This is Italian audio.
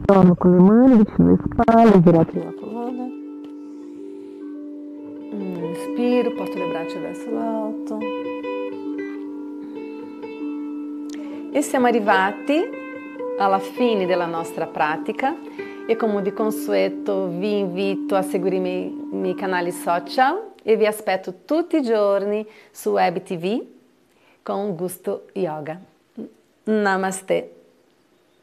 Torno con le mani vicino alle spalle, girate la colonna. Inspiro, porto le braccia verso l'alto. E siamo arrivati alla fine della nostra pratica e come di consueto vi invito a seguire i miei canali social e vi aspetto tutti i giorni su Web TV con Gusto Yoga. Namaste.